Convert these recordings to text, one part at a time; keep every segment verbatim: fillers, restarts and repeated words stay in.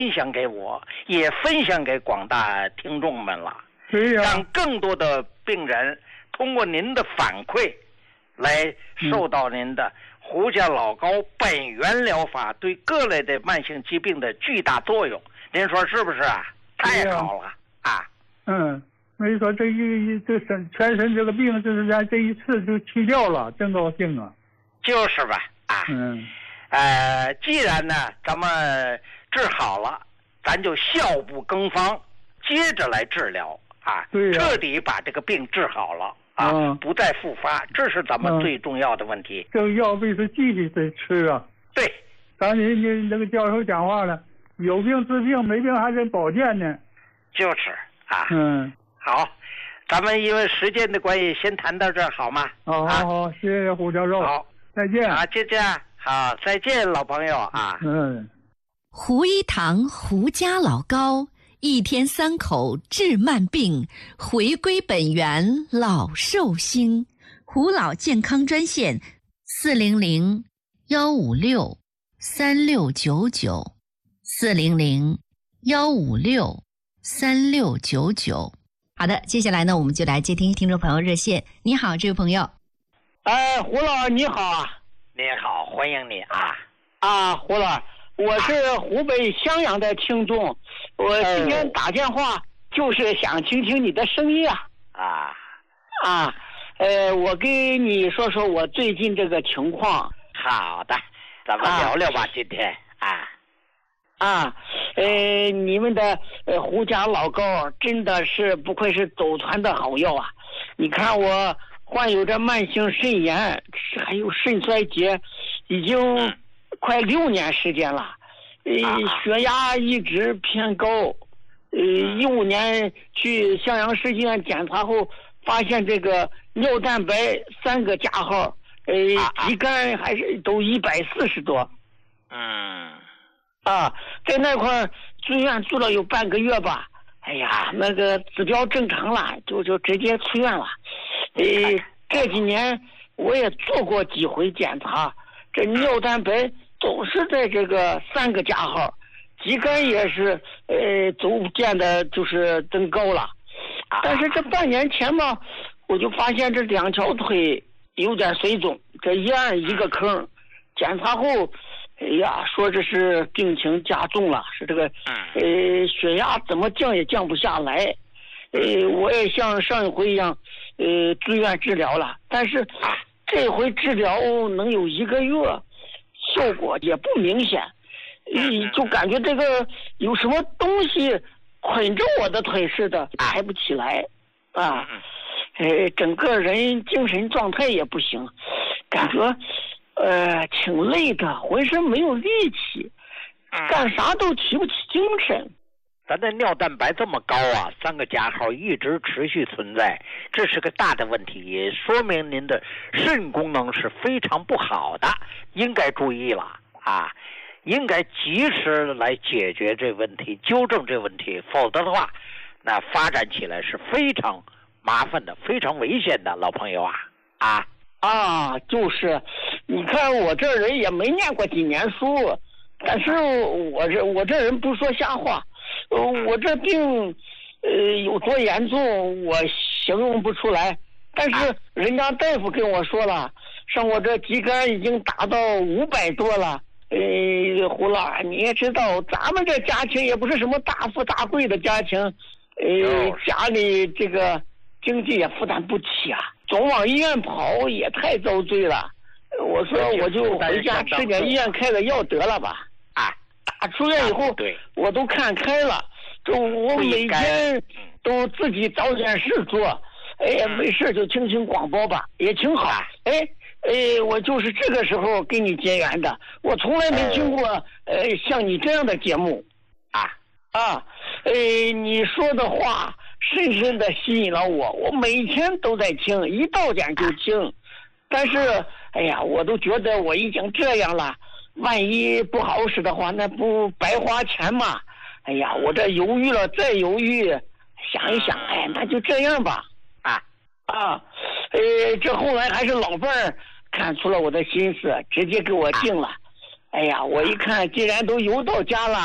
分享给我，也分享给广大听众们了。 对呀、啊， 让更多的病人通过您的反馈，来受到您的胡家老高本源疗法对各类的慢性疾病的巨大作用。您说是不是啊？太好了啊！ 嗯，没错，这一这身全身这个病，就是咱这一次就去掉了，真高兴啊！ 就是吧，啊， 嗯， 呃，既然呢咱们治好了，咱就效不更方，接着来治疗啊， 对呀、 彻底把这个病治好了啊， 嗯、 不再复发，这是咱们最重要的问题。 嗯、这个药必须继续得吃啊！ 对， 刚才你那个教授讲话了，有病治病，没病还得保健呢。 就是啊， 嗯， 好，咱们因为时间的关系，先谈到这儿好吗？ 好好好，谢谢胡教授。 好， 再见。 啊，就这样，好，再见，老朋友啊。 嗯。 胡一堂胡家老高，一天三口治慢病，回归本源老寿星。胡老健康专线：四零零幺五六三六九九，四零零幺五六三六九九。好的，接下来呢，我们就来接听听众朋友热线。你好，这位朋友。 哎，胡老你好啊！ 你好，欢迎你啊！ 啊，胡老，我是湖北襄阳的听众，我今天打电话就是想听听你的声音啊！ 啊啊，呃，我跟你说说我最近这个情况。 好的，咱们聊聊吧，啊、今天啊。 啊，呃，你们的呃胡家老高真的是不愧是走团的好药啊！你看我患有着慢性肾炎，还有肾衰竭，已经快六年时间了，呃，血压一直偏高，呃，一五年去襄阳市医院检查后，发现这个尿蛋白三个加号，呃，肌酐还是都一百四十多， 嗯。 啊，在那块住院住了有半个月吧，哎呀，那个指标正常了，就就直接出院了。呃，这几年我也做过几回检查，这尿蛋白总是在这个三个加号，肌酐也是呃逐渐的就是增高了。但是这半年前嘛，我就发现这两条腿有点水肿，这一按一个坑，检查后。哎呀，说这是病情加重了，是这个，呃，血压怎么降也降不下来，呃，我也像上一回一样，呃，住院治疗了，但是这回治疗能有一个月，效果也不明显，你就感觉这个有什么东西捆着我的腿似的，抬不起来，啊，呃，整个人精神状态也不行，感觉。呃，挺累的，浑身没有力气，干啥都提不起精神。 咱的尿蛋白这么高啊，三个加号一直持续存在，这是个大的问题，也说明您的肾功能是非常不好的，应该注意了啊，应该及时来解决这问题，纠正这问题，否则的话，那发展起来是非常麻烦的，非常危险的，老朋友啊啊。 啊，就是，你看我这人也没念过几年书，但是我这我这人不说瞎话，呃，我这病，呃，有多严重我形容不出来，但是人家大夫跟我说了，像我这肌酐已经达到五百多了，呃，胡老，你也知道，咱们这家庭也不是什么大富大贵的家庭，呃，家里这个经济也负担不起啊。总往医院跑也太遭罪了，我说我就回家吃点医院开的药得了吧。 啊， 打出院以后，我都看开了，就我每天都自己找点事做，哎呀，没事就听听广播吧，也挺好。哎哎，我就是这个时候跟你结缘的，我从来没听过呃像你这样的节目。 啊啊，呃，你说的话。深深的吸引了我，我每天都在听，一到点就听。但是，哎呀，我都觉得我已经这样了，万一不好使的话，那不白花钱吗？哎呀，我这犹豫了再犹豫，想一想，哎，那就这样吧。 啊啊，呃，这后来还是老伴儿看出了我的心思，直接给我定了。哎呀，我一看，既然都邮到家了，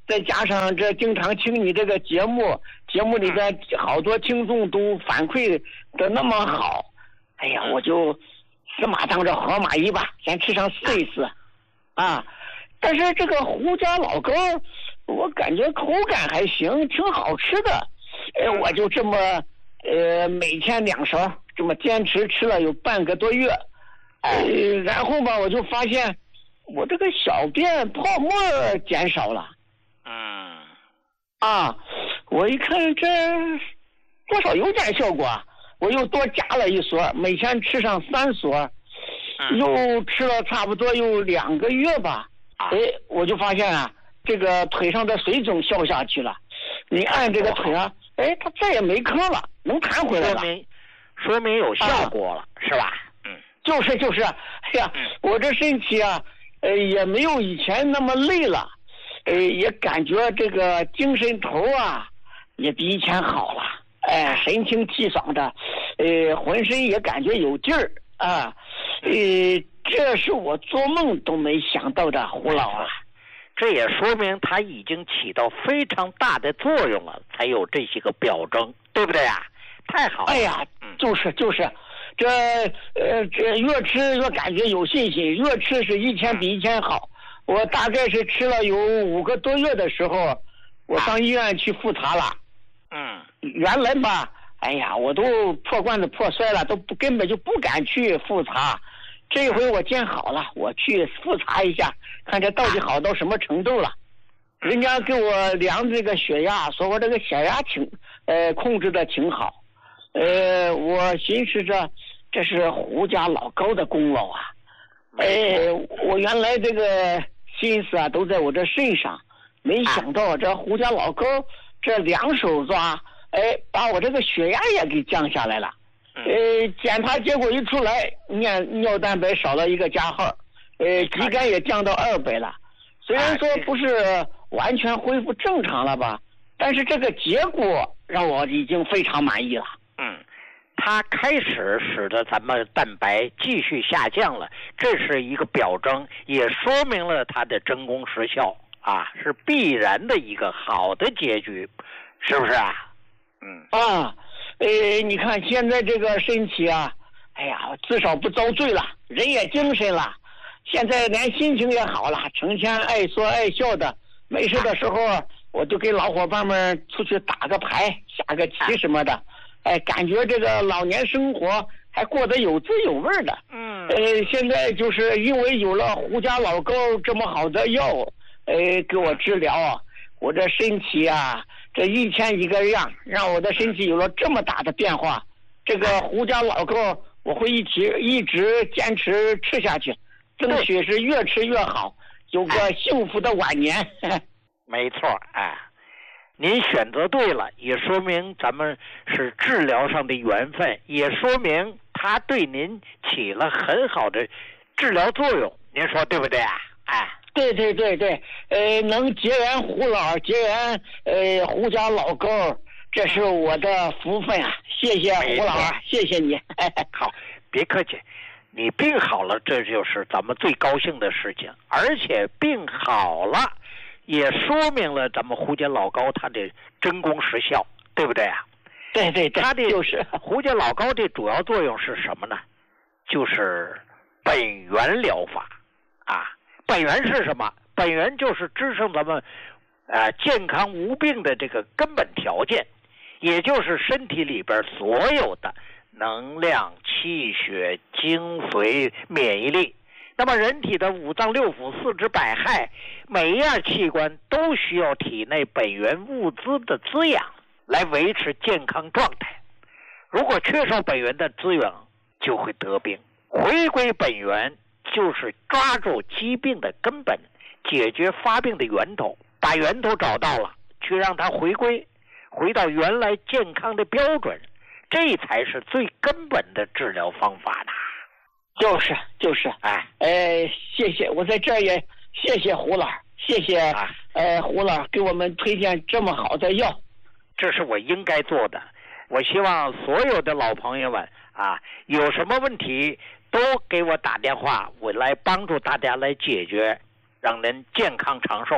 再加上这经常听你这个节目，节目里边好多听众都反馈的那么好，哎呀，我就死马当着活马医吧，先吃上试一试，啊，但是这个胡家老糕，我感觉口感还行，挺好吃的，呃，我就这么呃每天两勺，这么坚持吃了有半个多月，呃，然后吧，我就发现我这个小便泡沫减少了。 嗯， 啊，我一看这多少有点效果，我又多加了一撮，每天吃上三撮，又吃了差不多有两个月吧。哎，我就发现啊，这个腿上的水肿消下去了。你按这个腿上，哎，它再也没坑了，能弹回来了。 说明说明有效果了，啊、是吧？嗯， 就是就是，哎呀，嗯、我这身体啊，呃，也没有以前那么累了。呃，也感觉这个精神头啊，也比以前好了，哎，神清气爽的，呃，浑身也感觉有劲儿啊，呃，这是我做梦都没想到的，胡老啊， 这也说明它已经起到非常大的作用了，才有这些个表征，对不对啊？太好了！ 哎呀，就是就是，这呃这越吃越感觉有信心，越吃是一天比一天好。我大概是吃了有五个多月的时候，我上医院去复查了。 嗯， 原来吧，哎呀，我都破罐子破摔了，都不根本就不敢去复查。这回我见好了，我去复查一下，看这到底好到什么程度了。人家给我量这个血压，说我这个血压挺呃控制的挺好。呃，我寻思着这是胡家老高的功劳啊。哎，我原来这个心思啊都在我这身上，没想到这胡家老高这两手抓，哎，把我这个血压也给降下来了。呃，检查结果一出来，尿尿蛋白少了一个加号，呃，肌酐也降到二百了。虽然说不是完全恢复正常了吧，但是这个结果让我已经非常满意了。 嗯。它开始使得咱们蛋白继续下降了，这是一个表征，也说明了它的真功实效啊，是必然的一个好的结局，是不是啊？嗯啊，呃，你看现在这个身体啊，哎呀，至少不遭罪了，人也精神了，现在连心情也好了，成天爱说爱笑的，没事的时候我就跟老伙伴们出去打个牌、下个棋什么的。哎，感觉这个老年生活还过得有滋有味的。 嗯， 呃，现在就是因为有了胡家老高这么好的药，呃，给我治疗啊，我这身体啊，这一天一个样，让我的身体有了这么大的变化。这个胡家老高，我会一直一直坚持吃下去，争取是越吃越好，有个幸福的晚年。 没错，哎。您选择对了，也说明咱们是治疗上的缘分，也说明它对您起了很好的治疗作用，您说对不对啊？哎， 对对对对，呃，能结缘胡老，结缘呃胡家老高，这是我的福分啊！谢谢胡老啊，谢谢你。 好，别客气，你病好了，这就是咱们最高兴的事情，而且病好了。也说明了咱们胡家老高他的真功实效，对不对啊？ 对对对， 他的就是胡家老高的主要作用是什么呢？就是本源疗法啊。本源是什么？本源就是支撑咱们呃健康无病的这个根本条件，也就是身体里边所有的能量、气血、精髓、免疫力。那么人体的五脏六腑、四肢百骸，每一样器官都需要体内本源物资的滋养来维持健康状态。如果缺少本源的滋养，就会得病。回归本源就是抓住疾病的根本，解决发病的源头，把源头找到了，去让它回归，回到原来健康的标准，这才是最根本的治疗方法呢。 就是就是， 哎， 呃，谢谢，我在这儿也谢谢胡老，谢谢，啊、呃，胡老给我们推荐这么好的药， 这是我应该做的。我希望所有的老朋友们啊，有什么问题都给我打电话，我来帮助大家来解决，让人健康长寿。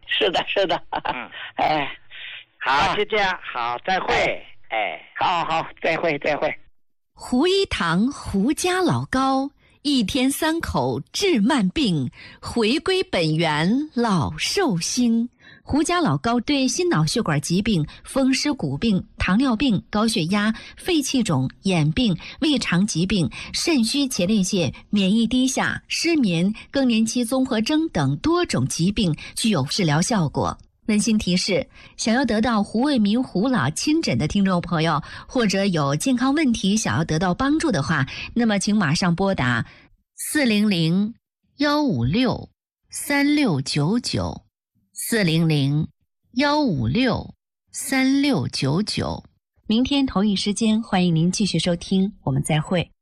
是的，是的。 嗯， 哎， 好，就这样，好，再会。哎， 好好，再会，再会。 胡一堂胡家老高，一天三口治慢病，回归本源老寿星。胡家老高对心脑血管疾病、风湿骨病、糖尿病、高血压、肺气肿、眼病、胃肠疾病、肾虚前列腺、免疫低下、失眠、更年期综合征等多种疾病具有治疗效果。温馨提示：想要得到胡卫民胡老亲诊的听众朋友，或者有健康问题想要得到帮助的话，那么请马上拨打四零零幺五六三六九九。四零零幺五六三六九九，明天同一时间，欢迎您继续收听，我们再会。